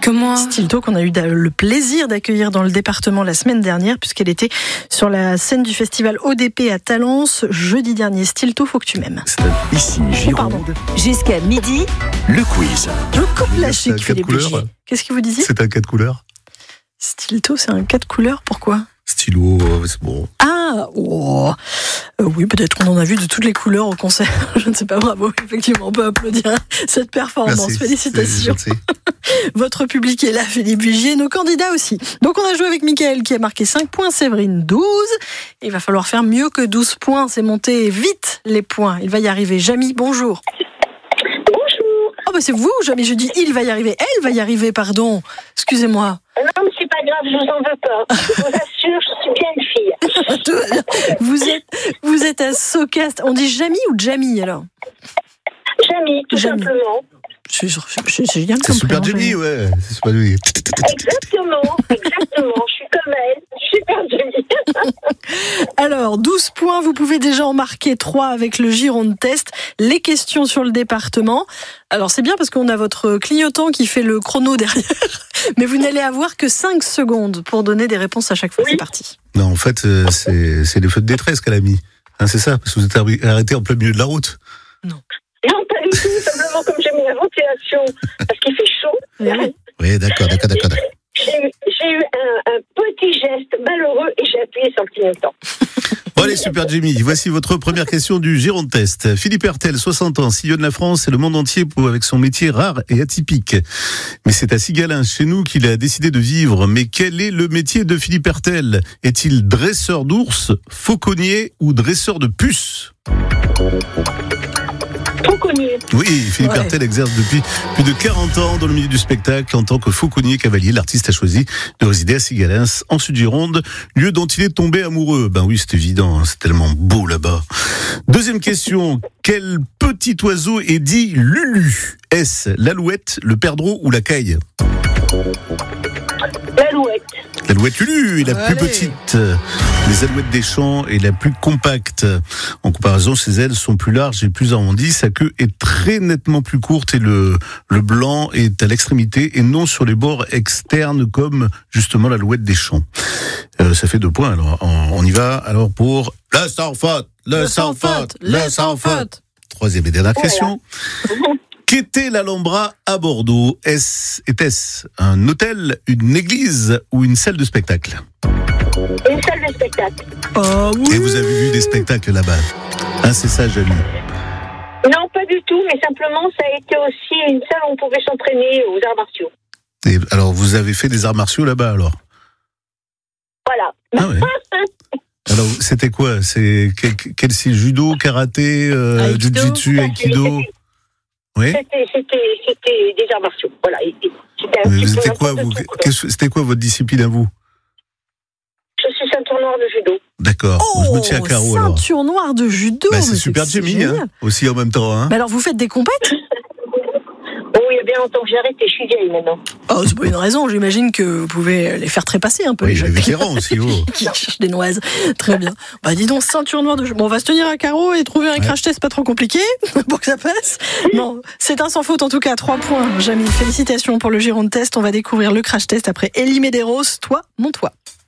Comment ? Stilto qu'on a eu le plaisir d'accueillir dans le département la semaine dernière, puisqu'elle était sur la scène du festival ODP à Talence jeudi dernier. Stilto, faut que tu m'aimes. C'est ici Gironde. Jusqu'à midi, Le quiz. Je coupe la chic, C'est un 4 Philippe couleurs. Bugier. Qu'est-ce que vous disiez ? C'est un 4 couleurs. Stilto, c'est un 4 couleurs, pourquoi ? Stylo, c'est bon. Ah, oui, peut-être qu'on en a vu de toutes les couleurs au concert. Je ne sais pas, bravo. Effectivement, on peut applaudir cette performance. Merci, Félicitations. c'est gentil. Votre public est là, Philippe Bugier, nos candidats aussi. Donc on a joué avec Mickaël qui a marqué 5 points, Séverine 12. Il va falloir faire mieux que 12 points, c'est monter vite les points. Il va y arriver. Jamy, bonjour. Bonjour. Oh c'est vous, Jamy, je dis il va y arriver. Elle va y arriver, pardon. Excusez-moi. Non, mais c'est pas grave, je vous en veux pas. Je vous assure, je suis bien une fille. Vous êtes à Socast. On dit Jamy ou Jamy alors ? Jamie, tout Jamie. simplement. C'est génial. C'est comme Super prénom, Jamie, ouais. C'est Super Jamie. Exactement. Je suis comme elle. Super Jamie. Alors, 12 points, vous pouvez déjà en marquer 3 avec le Gironde Test. Les questions sur le département. Alors, c'est bien parce qu'on a votre clignotant qui fait le chrono derrière. Mais vous n'allez avoir que 5 secondes pour donner des réponses à chaque fois. Oui. C'est parti. Non, en fait, c'est les feux de détresse qu'elle a mis. Hein, c'est ça, parce que vous êtes arrêté en plein milieu de la route. Non, pas du tout. Simplement, comme j'ai mis la ventilation, parce qu'il fait chaud. Oui, d'accord. J'ai eu un petit geste malheureux et j'ai appuyé sur le clignotant. Bon, allez, Super Jamie, voici votre première question du Gironde Test. Philippe Hertel, 60 ans, sillonne la France et le monde entier avec son métier rare et atypique. Mais c'est à Sigalins, chez nous, qu'il a décidé de vivre. Mais quel est le métier de Philippe Hertel ? Est-il dresseur d'ours, fauconnier ou dresseur de puces ? Fauconnier. Oui, Philippe Ouais. Hertel exerce depuis plus de 40 ans dans le milieu du spectacle en tant que fauconnier cavalier. L'artiste a choisi de résider à Sigalins, en Sud-Gironde, lieu dont il est tombé amoureux. Ben oui, c'est évident, hein, c'est tellement beau là-bas. Deuxième question, quel petit oiseau est dit Lulu ? Est-ce l'alouette, le perdreau ou la caille ? L'alouette. L'alouette Lulu est la plus Allez. petite des alouettes des champs et la plus compacte. En comparaison, ses ailes sont plus larges et plus arrondies. Sa queue est très nettement plus courte et le blanc est à l'extrémité et non sur les bords externes comme justement l'alouette des champs. Ça fait 2 points. Alors, on y va alors pour le sans faute, le sans faute, le sans faute. Troisième et dernière question. Qu'était l'Alhambra à Bordeaux ? Était-ce un hôtel, une église ou une salle de spectacle ? Une salle de spectacle. Oh oui. Et vous avez vu des spectacles là-bas ? Hein, c'est ça, Jamie. Non, pas du tout, mais simplement, ça a été aussi une salle où on pouvait s'entraîner aux arts martiaux. Et alors, vous avez fait des arts martiaux là-bas, alors ? Voilà. Ah ouais. Alors, c'était quoi ? C'est c'est judo, karaté, Aïkido. jiu-jitsu, aikido ? Oui. C'était des arts martiaux. Voilà. C'était un petit peu C'était quoi, n'importe vous tout. C'était quoi votre discipline à vous ? Je suis ceinture noire de judo. D'accord. Je me tiens à carreau alors. Ceinture noire de judo. Bah, mais c'est Super c'est Jamie, génial. hein, aussi en même temps. Hein. Mais alors, vous faites des compètes ? Oui, il y a bien longtemps que j'ai arrêté. Je suis vieille maintenant. Oh, c'est pas une raison. J'imagine que vous pouvez les faire trépasser un peu. Oui, les les jeunes vétérans aussi. Oh. qui cherchent des noises. Très bien. Bah, dis donc, ceinture noire de judo. Bon, on va se tenir à carreau et trouver un crash test pas trop compliqué pour que ça passe. Non, c'est un sans faute en tout cas. 3 points. Jamie, félicitations pour le Gironde Test. On va découvrir le crash test après Elie Medeiros. Toi, mon toit.